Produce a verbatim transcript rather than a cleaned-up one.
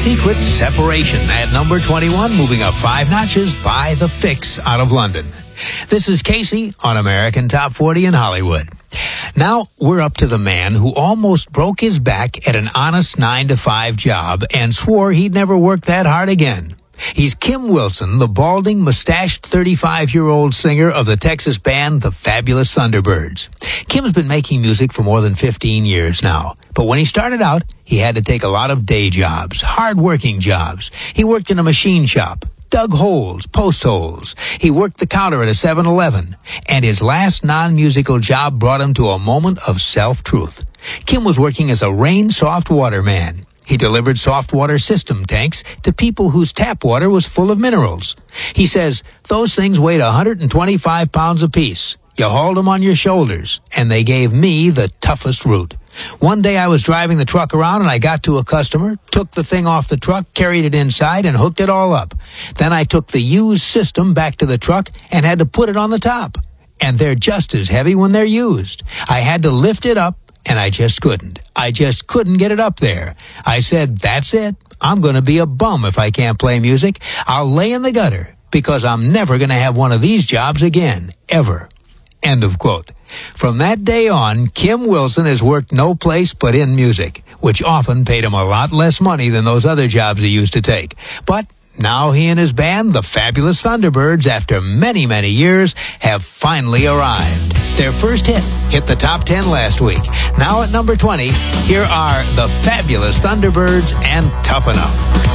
Secret Separation at number twenty-one, moving up five notches by The Fix out of London. This is Casey on American Top forty in Hollywood. Now we're up to the man who almost broke his back at an honest nine to five job and swore he'd never work that hard again. He's Kim Wilson, the balding, mustached thirty-five-year-old singer of the Texas band The Fabulous Thunderbirds. Kim's been making music for more than fifteen years now. But when he started out, he had to take a lot of day jobs, hard-working jobs. He worked in a machine shop, dug holes, post holes. He worked the counter at a seven eleven. And his last non-musical job brought him to a moment of self-truth. Kim was working as a rain soft water man. He delivered soft water system tanks to people whose tap water was full of minerals. He says, those things weighed one hundred twenty-five pounds apiece. You hauled them on your shoulders, and they gave me the toughest route. One day I was driving the truck around and I got to a customer, took the thing off the truck, carried it inside, and hooked it all up. Then I took the used system back to the truck and had to put it on the top. And they're just as heavy when they're used. I had to lift it up, and I just couldn't. I just couldn't get it up there. I said, that's it. I'm going to be a bum if I can't play music. I'll lay in the gutter because I'm never going to have one of these jobs again, ever. End of quote. From that day on, Kim Wilson has worked no place but in music, which often paid him a lot less money than those other jobs he used to take. But now he and his band, the Fabulous Thunderbirds, after many, many years, have finally arrived. Their first hit hit the top ten last week. Now at number twenty, here are the Fabulous Thunderbirds and Tough Enough.